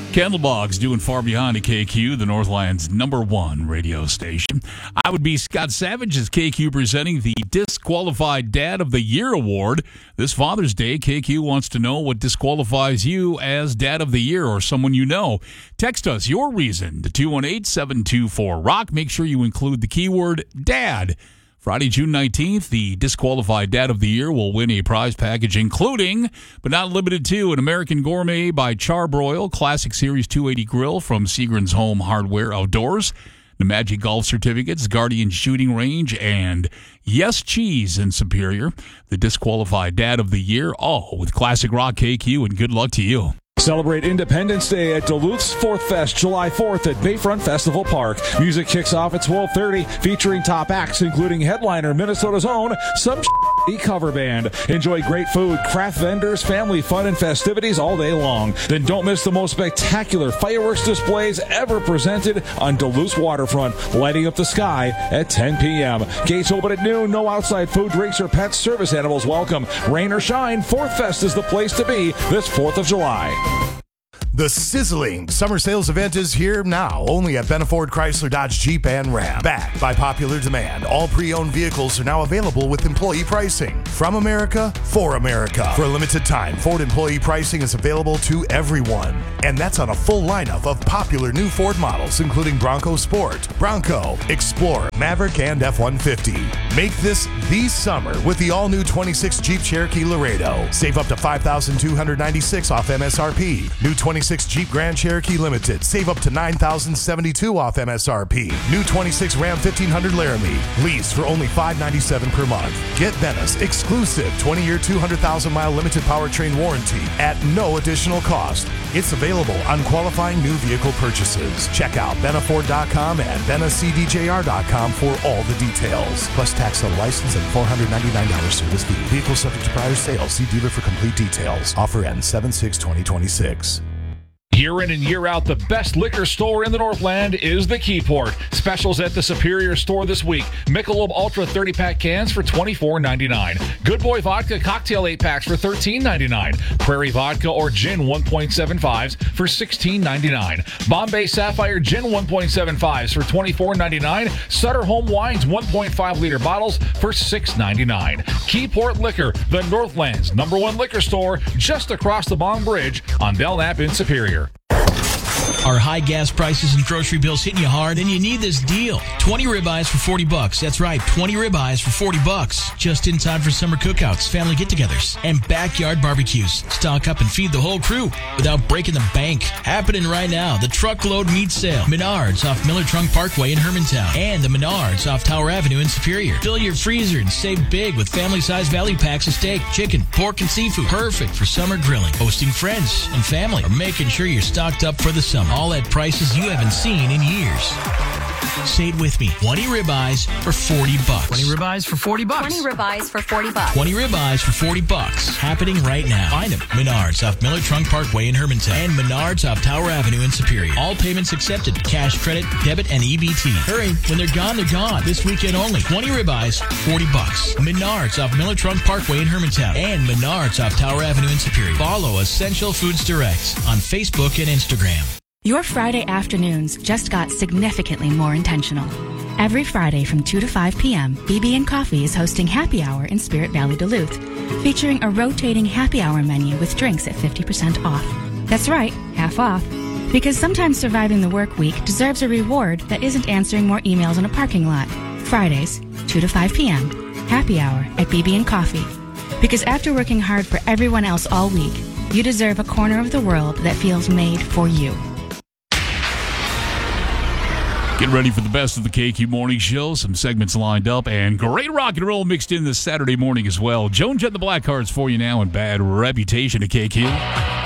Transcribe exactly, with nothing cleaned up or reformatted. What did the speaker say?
Candlebox doing far behind at K Q, the Northland's number one radio station. I would be Scott Savage as K Q presenting the Disqualified Dad of the Year Award. This Father's Day, K Q wants to know what disqualifies you as Dad of the Year or someone you know. Text us your reason to two one eight, seven two four, ROCK. Make sure you include the keyword DAD. Friday, June nineteenth, the Disqualified Dad of the Year will win a prize package including, but not limited to, an American Gourmet by Charbroil, Classic Series two eighty grill from Seagram's Home Hardware Outdoors, the Magic Golf Certificates, Guardian Shooting Range, and Yes Cheese in Superior. The Disqualified Dad of the Year, all with Classic Rock K Q, and good luck to you. Celebrate Independence Day at Duluth's Fourth Fest, July fourth at Bayfront Festival Park. Music kicks off at twelve thirty, featuring top acts including headliner Minnesota's own Some Cover Band. Enjoy great food, craft vendors, family fun, and festivities all day long. Then don't miss the most spectacular fireworks displays ever presented on Duluth's waterfront, lighting up the sky at ten p.m. Gates open at noon. No outside food, drinks, or pets. Service animals welcome. Rain or shine, Fourth Fest is the place to be this fourth of July. The sizzling summer sales event is here now, only at Benna Ford Chrysler Dodge Jeep and Ram. Backed by popular demand, all pre-owned vehicles are now available with employee pricing. From America, for America. For a limited time, Ford employee pricing is available to everyone. And that's on a full lineup of popular new Ford models, including Bronco Sport, Bronco, Explorer, Maverick, and F one fifty. Make this the summer with the all-new twenty-six Jeep Cherokee Laredo. Save up to five thousand two hundred ninety-six dollars off M S R P. New twenty-six Jeep Grand Cherokee Limited. Save up to nine thousand seventy-two dollars off M S R P. New twenty-six Ram fifteen hundred Laramie. Lease for only five hundred ninety-seven dollars per month. Get Benna's exclusive twenty-year, two hundred thousand mile limited powertrain warranty at no additional cost. It's available on qualifying new vehicle purchases. Check out Benna Ford dot com and Benna C D J R dot com for all the details. Plus tax on license and four hundred ninety-nine dollars service fee. Vehicle subject to prior sale. See dealer for complete details. Offer ends seven six twenty twenty-six. Year in and year out, the best liquor store in the Northland is the Keyport. Specials at the Superior store this week. Michelob Ultra thirty-pack cans for twenty-four ninety-nine. Good Boy Vodka cocktail eight-packs for thirteen ninety-nine. Prairie Vodka or Gin one point seven fives for sixteen ninety-nine. Bombay Sapphire Gin one point seven fives for twenty-four ninety-nine. Sutter Home Wines one point five liter bottles for six ninety-nine. Keyport Liquor, the Northland's number one liquor store, just across the Bong Bridge on Belknap in Superior. Are high gas prices and grocery bills hitting you hard? Then you need this deal. twenty ribeyes for forty bucks. That's right, twenty ribeyes for forty bucks. Just in time for summer cookouts, family get-togethers, and backyard barbecues. Stock up and feed the whole crew without breaking the bank. Happening right now. The Truckload Meat Sale. Menards off Miller Trunk Parkway in Hermantown. And the Menards off Tower Avenue in Superior. Fill your freezer and save big with family-sized value packs of steak, chicken, pork, and seafood. Perfect for summer grilling, hosting friends and family, or making sure you're stocked up for the summer. All at prices you haven't seen in years. Say it with me. twenty ribeyes for forty bucks. twenty ribeyes for forty bucks. twenty ribeyes for forty bucks. twenty ribeyes for forty bucks. Happening right now. Find them. Menards off Miller Trunk Parkway in Hermantown. And Menards off Tower Avenue in Superior. All payments accepted. Cash, credit, debit, and E B T. Hurry. When they're gone, they're gone. This weekend only. twenty ribeyes, forty bucks. Menards off Miller Trunk Parkway in Hermantown. And Menards off Tower Avenue in Superior. Follow Essential Foods Direct on Facebook and Instagram. Your Friday afternoons just got significantly more intentional. Every Friday from two to five p.m., B B and Coffee is hosting Happy Hour in Spirit Valley, Duluth, featuring a rotating happy hour menu with drinks at fifty percent off. That's right, half off. Because sometimes surviving the work week deserves a reward that isn't answering more emails in a parking lot. Fridays, two to five p.m., Happy Hour at B B and Coffee. Because after working hard for everyone else all week, you deserve a corner of the world that feels made for you. Get ready for the best of the K Q Morning Show. Some segments lined up and great rock and roll mixed in this Saturday morning as well. Joan Jett and the Blackhearts for you now, and Bad Reputation at K Q.